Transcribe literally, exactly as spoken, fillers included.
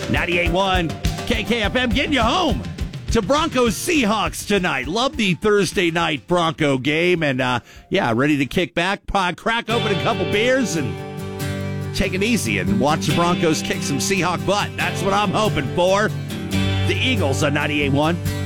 ninety-eight point one K K F M getting you home to Broncos Seahawks tonight. Love the Thursday night Bronco game. And, uh, yeah, ready to kick back, uh, crack open a couple beers, and take it easy and watch the Broncos kick some Seahawk butt. That's what I'm hoping for. The Eagles on ninety-eight point one